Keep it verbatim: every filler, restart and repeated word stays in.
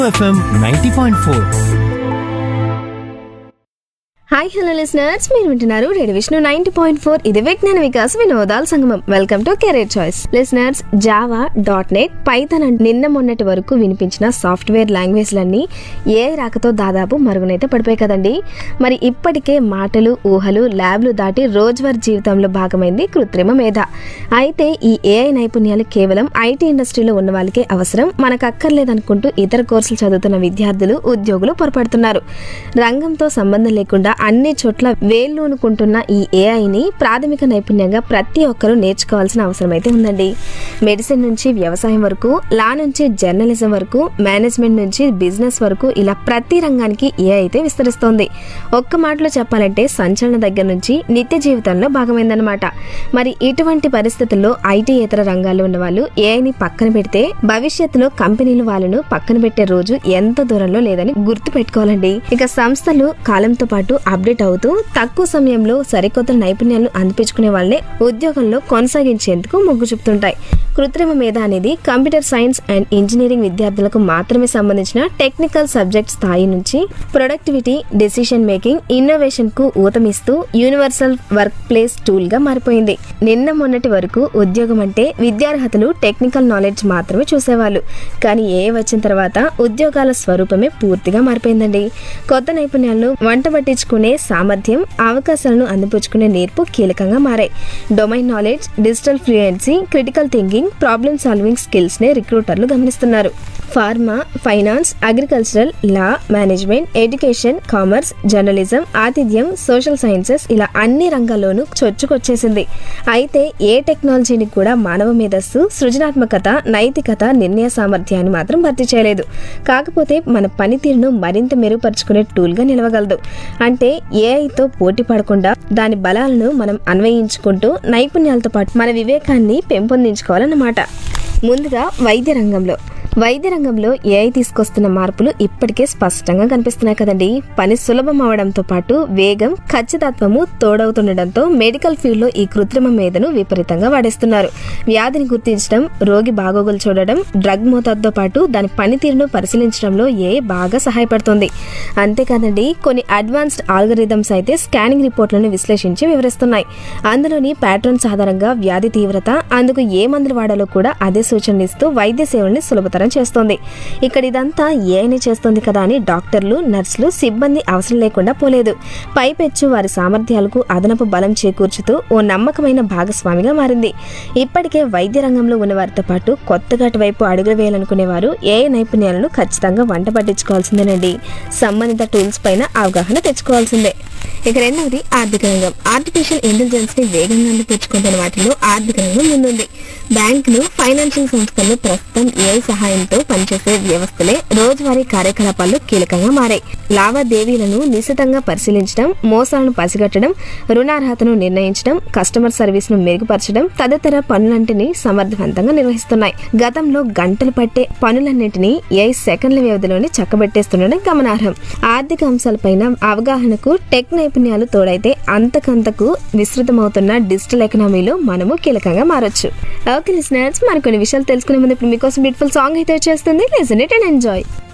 FM ninety point four. Hi hello listeners, మీరు వింటున్నారు radio Vishnu ninety point four. ఇది విజ్ఞాన వికాస్ వినోదాల సంగమం. Welcome to career choice. Listeners, Java, dot net, Python నిన్న మొన్నటి వరకు వినిపించిన సాఫ్ట్వేర్ లాంగ్వేజ్లన్నీ ఏ రాకతో దాదాపు మరుగునైతే పడిపోయి కదండి. మరి ఇప్పటికే మాటలు, ఊహలు, ల్యాబ్లు దాటి రోజువారీ జీవితంలో భాగమైంది కృత్రిమ మేధ. అయితే ఈ ఏఐ నైపుణ్యాలు కేవలం ఐటీ ఇండస్ట్రీలో ఉన్న వాళ్ళకే అవసరం, మనకు అక్కర్లేదనుకుంటూ ఇతర కోర్సులు చదువుతున్న విద్యార్థులు, ఉద్యోగులు పొరపడుతున్నారు. రంగంతో సంబంధం లేకుండా అన్ని చోట్ల వేళ్ళూనుకుంటున్న ఈ ఏఐని ప్రాథమిక నైపుణ్యంగా ప్రతి ఒక్కరూ నేర్చుకోవాల్సిన అవసరం అయితే ఉందండి. మెడిసిన్ నుంచి వ్యవసాయం వరకు, లా నుంచి జర్నలిజం వరకు, మేనేజ్మెంట్ నుంచి బిజినెస్ వరకు ఇలా ప్రతి రంగానికి ఏఐ అయితే విస్తరిస్తోంది. ఒక్క మాటలో చెప్పాలంటే సంచలన దగ్గర నుంచి నిత్య జీవితంలో భాగమైందనమాట. మరి ఇటువంటి పరిస్థితుల్లో ఐటీ ఇతర రంగాల్లో ఉన్న వాళ్ళు ఏఐని పక్కన పెడితే భవిష్యత్తులో కంపెనీలు వాళ్ళను పక్కన పెట్టే రోజు ఎంత దూరంలో లేదని గుర్తు పెట్టుకోవాలండి. ఇక సంస్థలు కాలంతో పాటు అప్డేట్ అవుతూ తక్కువ సమయంలో సరికొత్త నైపుణ్యాలను అందిపించుకునే వాళ్ళే ఉద్యోగంలో కొనసాగించేందుకు మొగ్గు చూపుతుంటాయి. కృత్రిమ మేధ అనేది కంప్యూటర్ సైన్స్ అండ్ ఇంజనీరింగ్ విద్యార్థులకు మాత్రమే సంబంధించిన టెక్నికల్ సబ్జెక్ట్ స్థాయి నుంచి ప్రొడక్టివిటీ, డెసిషన్ మేకింగ్, ఇన్నోవేషన్ కు ఊతమిస్తూ యూనివర్సల్ వర్క్ ప్లేస్ టూల్ గా మారిపోయింది. నిన్న మొన్నటి వరకు ఉద్యోగం అంటే విద్యార్హతలు, టెక్నికల్ నాలెడ్జ్ మాత్రమే చూసేవాళ్ళు. కానీ ఏ వచ్చిన తర్వాత ఉద్యోగాల స్వరూపమే పూర్తిగా మారిపోయిందండి. కొత్త నైపుణ్యాలను వంట పట్టించుకునే సామర్థ్యం, అవకాశాలను అందిపుచ్చుకునే నేర్పు కీలకంగా మారాయి. Domain knowledge, digital fluency, critical thinking, problem solving skills నే రిక్రూటర్లు గమనిస్తున్నారు. ఫార్మా, ఫైనాన్స్, అగ్రికల్చరల్, లా, మేనేజ్మెంట్, ఎడ్యుకేషన్, కామర్స్, జర్నలిజం, ఆతిథ్యం, సోషల్ సైన్సెస్ ఇలా అన్ని రంగాల్లోనూ చొచ్చుకొచ్చేసింది. అయితే ఏ టెక్నాలజీని కూడా మానవ మేధస్సు, సృజనాత్మకత, నైతికత, నిర్ణయ సామర్థ్యాన్ని మాత్రం భర్తీ చేయలేదు. కాకపోతే మన పనితీరును మరింత మెరుగుపరుచుకునే టూల్ గా నిలవగలదు. అంటే ఏఐతో పోటీ పడకుండా దాని బలాలను మనం అన్వయించుకుంటూ నైపుణ్యాలతో పాటు మన వివేకాన్ని పెంపొందించుకోవాలన్నమాట. ముందుగా వైద్య రంగంలో వైద్య రంగంలో ఏఐ తీసుకొస్తున్న మార్పులు ఇప్పటికే స్పష్టంగా కనిపిస్తున్నాయి కదండి. పని సులభం అవడంతో పాటు వేగం, ఖచ్చితత్వము తోడవుతుండటంతో మెడికల్ ఫీల్డ్ లో ఈ కృత్రిమ మేధను విపరీతంగా వాడేస్తున్నారు. వ్యాధిని గుర్తించడం, రోగి బాగోగులు చూడడం, డ్రగ్ మోతాదుతో పాటు దాని పనితీరును పరిశీలించడంలో ఏఐ బాగా సహాయపడుతుంది. అంతేకాదండి, కొన్ని అడ్వాన్స్డ్ ఆల్గరిథమ్స్ అయితే స్కానింగ్ రిపోర్ట్లను విశ్లేషించి వివరిస్తున్నాయి. అందులోని ప్యాటర్న్స్ ఆధారంగా వ్యాధి తీవ్రత, అందుకు ఏ మందులు వాడాలో కూడా అదే సూచనలు ఇస్తూ వైద్య సేవల్ని సులభతరం చేస్తోంది. ఇక్కడ ఇదంతా ఏఐనే చేస్తోంది కదా అని డాక్టర్లు, నర్సులు, సిబ్బంది అవసరం లేకుండా పోలేదు. పైపెచ్చు వారి సామర్థ్యాలకు అదనపు బలం చేకూర్చుతూ ఓ నమ్మకమైన భాగస్వామిగా మారింది. ఇప్పటికే వైద్య రంగంలో ఉన్న వారితో పాటు కొత్తగా అటువైపు అడుగులు వేయాలనుకునే వారు ఏఐ నైపుణ్యాలను ఖచ్చితంగా వంట పట్టించుకోవాల్సిందేనండి. సంబంధిత టూల్స్ పైన అవగాహన తెచ్చుకోవాల్సిందే. ఇక రెండవది ఆర్థిక రంగం. ఆర్టిఫిషియల్ ఇంటెలిజెన్స్ ని వేగంగా అందిపుచ్చుకుంటున్న వాటిలో ఆర్థిక రంగం ముందుంది. బ్యాంకులు, ఫైనాన్షియల్ సంస్థలు ప్రస్తుతం ఏఐ సహాయంతో పనిచేసే వ్యవస్థలే రోజువారీ కార్యకలాపాల్లో కీలకంగా మారాయి. లావాదేవీలను నిశితంగా పరిశీలించడం, మోసాలను పసిగట్టడం, రుణార్హతను నిర్ణయించడం, కస్టమర్ సర్వీస్ ను మెరుగుపరచడం తదితర పనులన్నింటినీ సమర్థవంతంగా నిర్వహిస్తున్నాయి. గతంలో గంటలు పట్టే పనులన్నింటినీ ఏఐ సెకండ్ల వ్యవధిలోనే చక్కబెట్టేస్తుండడం గమనార్హం. ఆర్థిక అంశాలపైన అవగాహనకు టెక్ నైపుణ్యాలు తోడైతే అంతకంతకు విస్తృతమవుతున్న డిజిటల్ ఎకనామీలో మనము కీలకంగా మారొచ్చు. ఓకే లిసనర్స్, మరికొన్ని విషయాలు తెలుసుకునే ముందు ఇప్పుడు మీకోసం బ్యూటిఫుల్ సాంగ్ అయితే వచ్చేస్తుంది. Listen it and enjoy.